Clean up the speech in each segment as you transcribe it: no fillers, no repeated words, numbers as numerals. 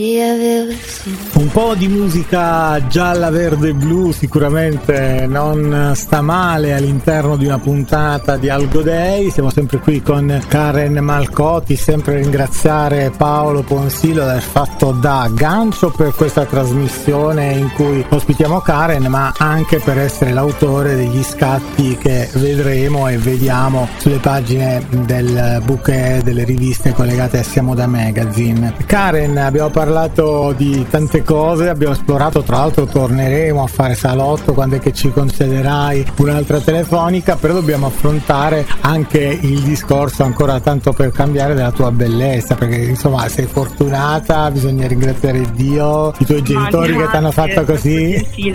Un po' di musica gialla, verde e blu sicuramente non sta male all'interno di una puntata di Algo Day. Siamo sempre qui con Karen Malcotti, sempre ringraziare Paolo Ponsilo di aver fatto da gancio per questa trasmissione in cui ospitiamo Karen, ma anche per essere l'autore degli scatti che vedremo e vediamo sulle pagine del bouquet delle riviste collegate a Siamo da Magazine. Karen, abbiamo parlato di tante cose, abbiamo esplorato, tra l'altro torneremo a fare salotto quando è che ci concederai un'altra telefonica, però dobbiamo affrontare anche il discorso, ancora tanto per cambiare, della tua bellezza, perché insomma sei fortunata, bisogna ringraziare Dio, i tuoi genitori che ti hanno fatto così.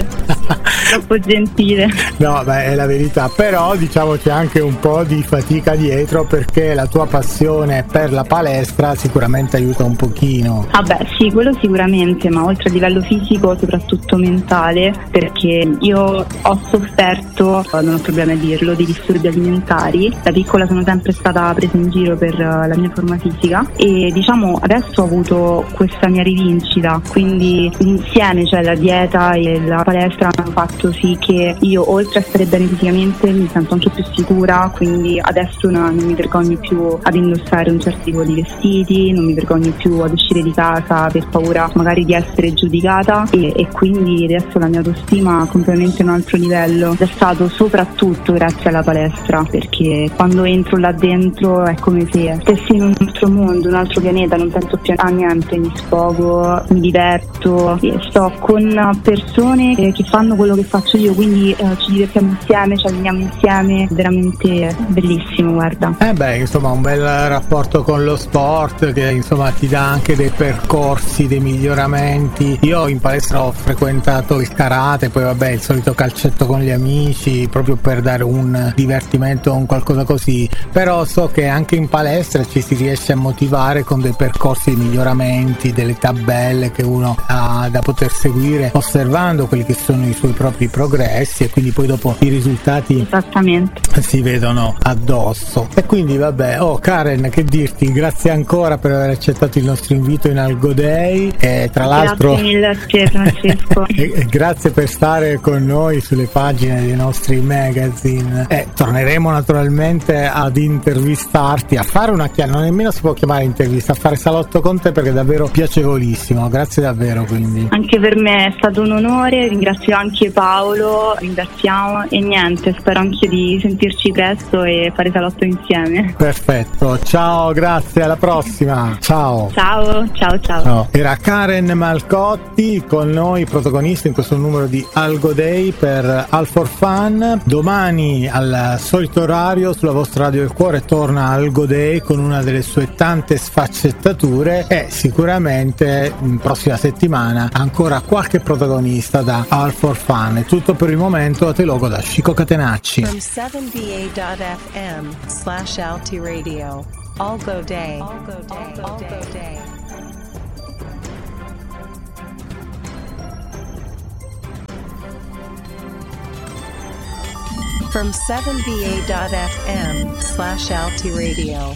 Troppo gentile. No, beh, è la verità, però diciamo c'è anche un po' di fatica dietro, perché la tua passione per la palestra sicuramente aiuta un pochino. Vabbè, sì, quello sicuramente, ma oltre a livello fisico soprattutto mentale, perché io ho sofferto, non ho problemi a dirlo, di disturbi alimentari. Da piccola sono sempre stata presa in giro per la mia forma fisica e diciamo adesso ho avuto questa mia rivincita, quindi insieme, cioè la dieta e la palestra, hanno fatto sì che io, oltre a stare bene fisicamente, mi sento anche più sicura, quindi adesso non mi vergogno più ad indossare un certo tipo di vestiti, non mi vergogno più ad uscire di casa per paura magari di essere giudicata e quindi adesso la mia autostima ha completamente un altro livello. È stato soprattutto grazie alla palestra, perché quando entro là dentro è come se stessi in un altro mondo, un altro pianeta, non penso più a niente, mi sfogo, mi diverto, sto con persone che fanno quello che faccio io, quindi ci divertiamo insieme, ci alleniamo insieme, veramente bellissimo, guarda. Insomma, un bel rapporto con lo sport che insomma ti dà anche dei percorsi, dei miglioramenti. Io in palestra ho frequentato il karate, poi vabbè il solito calcetto con gli amici, proprio per dare un divertimento, un qualcosa così, però so che anche in palestra ci si riesce a motivare con dei percorsi di miglioramenti, delle tabelle che uno ha da poter seguire osservando quelli che sono i suoi propri progressi, e quindi poi dopo i risultati esattamente si vedono addosso. E quindi vabbè, Karen, che dirti, grazie ancora per aver accettato il nostro invito in Algo Day, e tra l'altro grazie mille a te, Francesco. e grazie per stare con noi sulle pagine dei nostri magazine, e torneremo naturalmente ad intervistarti, a fare una chiamata, non nemmeno si può chiamare intervista, a fare salotto con te, perché è davvero piacevolissimo. Grazie davvero. Quindi anche per me è stato un onore, ringrazio anche Paolo, ringraziamo e niente, spero anche di sentirci presto e fare salotto insieme. Perfetto, ciao, grazie, alla prossima. Ciao. Ciao. Era Karen Malcotti con noi, protagonista in questo numero di Algo Day per All for Fun. Domani al solito orario sulla vostra Radio del Cuore torna Algo Day con una delle sue tante sfaccettature, e sicuramente prossima settimana ancora qualche protagonista da All for Fun. È tutto per il momento, a te logo da Chico Catenacci. From 7va.fm/altiradio. Algo Day. From 7va.fm/altiradio.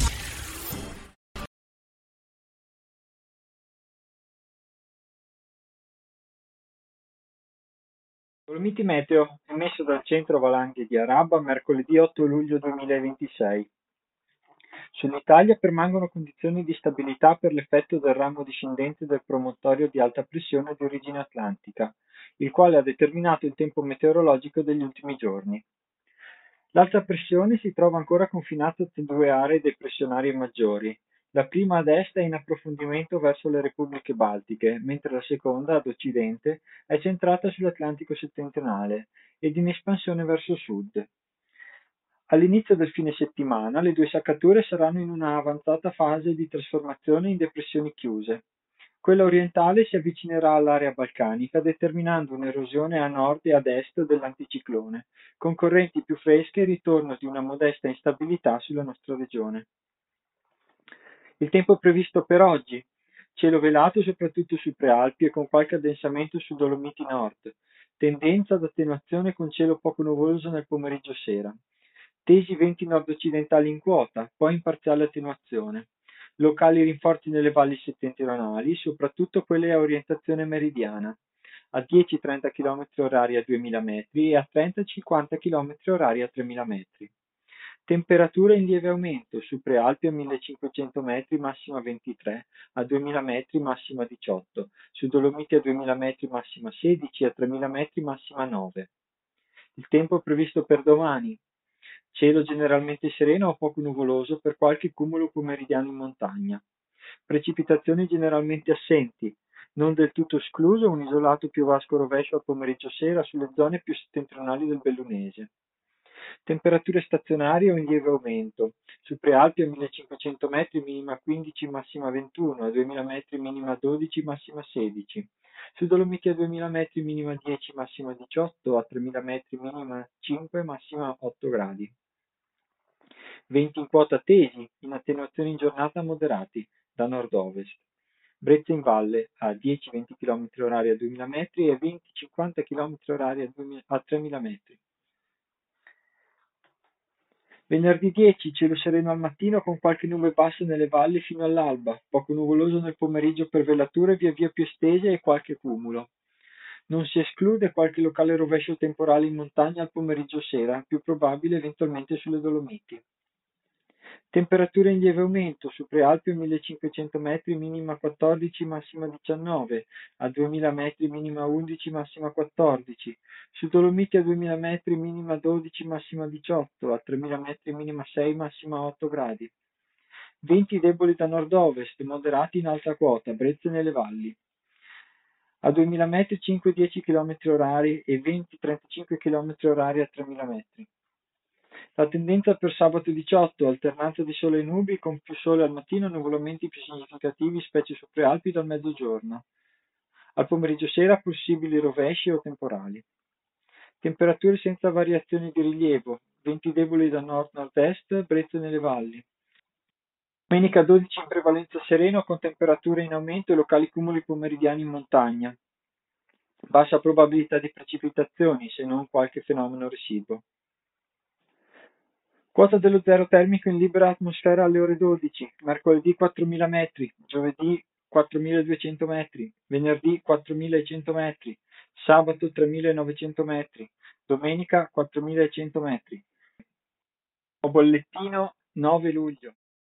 Dolomiti Meteo, emesso dal centro valanghe di Araba mercoledì 8 luglio 2026. Sull'Italia permangono condizioni di stabilità per l'effetto del ramo discendente del promontorio di alta pressione di origine atlantica, il quale ha determinato il tempo meteorologico degli ultimi giorni. L'alta pressione si trova ancora confinata tra due aree depressionarie maggiori. La prima ad est è in approfondimento verso le repubbliche baltiche, mentre la seconda, ad occidente, è centrata sull'Atlantico settentrionale ed in espansione verso sud. All'inizio del fine settimana le due saccature saranno in una avanzata fase di trasformazione in depressioni chiuse. Quella orientale si avvicinerà all'area balcanica, determinando un'erosione a nord e ad est dell'anticiclone, con correnti più fresche e ritorno di una modesta instabilità sulla nostra regione. Il tempo previsto per oggi: cielo velato soprattutto sui prealpi e con qualche addensamento sui Dolomiti Nord, tendenza ad attenuazione con cielo poco nuvoloso nel pomeriggio sera. Tesi venti nord-occidentali in quota, poi in parziale attenuazione. Locali rinforzi nelle valli settentrionali, soprattutto quelle a orientazione meridiana, a 10-30 km orari a 2000 metri e a 30-50 km orari a 3000 metri. Temperature in lieve aumento, su prealpi a 1500 metri massima 23, a 2000 metri massima 18, su Dolomiti a 2000 metri massima 16 e a 3000 metri massima 9. Il tempo previsto per domani: cielo generalmente sereno o poco nuvoloso per qualche cumulo pomeridiano in montagna. Precipitazioni generalmente assenti, non del tutto escluso un isolato piovasco rovescio al pomeriggio sera sulle zone più settentrionali del Bellunese. Temperature stazionarie o in lieve aumento, su prealpi a 1500 metri minima 15, massima 21, a 2000 metri minima 12, massima 16, su Dolomiti a 2000 metri minima 10, massima 18, a 3000 metri minima 5, massima 8 gradi. Venti in quota tesi, in attenuazione in giornata moderati, da nord-ovest. Brezza in valle a 10-20 km orari a 2000 metri e 20-50 km orari a 3000 metri. Venerdì 10, cielo sereno al mattino con qualche nube bassa nelle valli fino all'alba, poco nuvoloso nel pomeriggio per velature via via più estese e qualche cumulo. Non si esclude qualche locale rovescio temporale in montagna al pomeriggio sera, più probabile eventualmente sulle Dolomiti. Temperature in lieve aumento, su prealpi a 1500 metri minima 14, massima 19, a 2000 metri minima 11, massima 14, su Dolomiti a 2000 metri minima 12, massima 18, a 3000 metri minima 6, massima 8 gradi. Venti deboli da nord-ovest, moderati in alta quota, brezze nelle valli. A 2000 metri 5-10 km orari e 20-35 km orari a 3000 metri. La tendenza per sabato 18, alternanza di sole e nubi con più sole al mattino e nuvolamenti più significativi specie su prealpi dal mezzogiorno. Al pomeriggio sera possibili rovesci o temporali. Temperature senza variazioni di rilievo, venti deboli da nord-nord-est, brezze nelle valli. Domenica 12 in prevalenza sereno con temperature in aumento e locali cumuli pomeridiani in montagna. Bassa probabilità di precipitazioni, se non qualche fenomeno residuo. Quota dello zero termico in libera atmosfera alle ore 12, mercoledì 4000 metri, giovedì 4200 metri, venerdì 4100 metri, sabato 3900 metri, domenica 4100 metri. Bollettino 9 luglio.